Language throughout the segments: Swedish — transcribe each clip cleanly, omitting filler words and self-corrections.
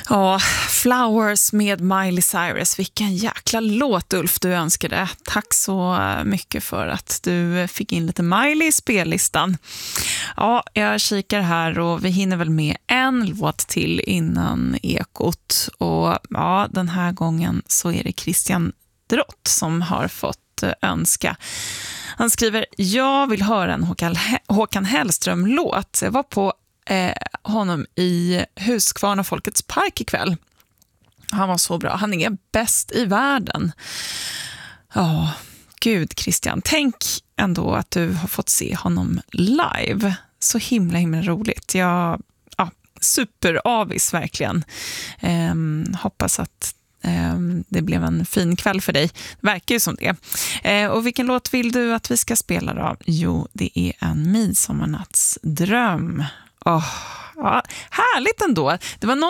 Ja, Flowers med Miley Cyrus. Vilken jäkla låt, Ulf, du önskade. Tack så mycket för att du fick in lite Miley i spellistan. Ja, jag kikar här och vi hinner väl med en låt till innan Ekot. Och ja, den här gången så är det Christian Drott som har fått önska. Han skriver: jag vill höra en Håkan Hellström-låt. Jag var på honom i Huskvarna Folkets park ikväll. Han var så bra. Han är bäst i världen. Ja, gud Christian. Tänk ändå att du har fått se honom live. Så himla roligt. Superavis verkligen. Hoppas att det blev en fin kväll för dig. Det verkar ju som det. Och vilken låt vill du att vi ska spela då? Jo, det är En midsommarnattsdröm. Ja, härligt ändå. Det var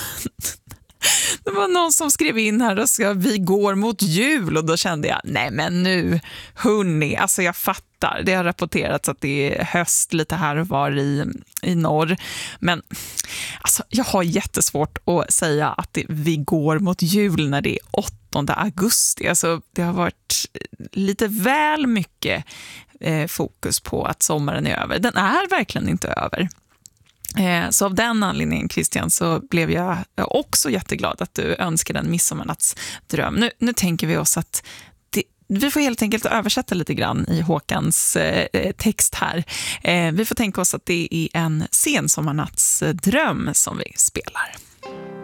någon som skrev in här och sa vi går mot jul, och då kände jag, nej men nu hörni, alltså jag fattar. Det har rapporterats att det är höst lite här och var i norr, men alltså jag har jättesvårt att säga att vi går mot jul när det är 8 augusti. Alltså det har varit lite väl mycket fokus på att sommaren är över. Den är verkligen inte över. Så av den anledningen, Christian, så blev jag också jätteglad att du önskade en midsommarnattsdröm. Nu tänker vi oss att vi får helt enkelt översätta lite grann i Håkans text här. Vi får tänka oss att det är en sensommarnattsdröm som vi spelar.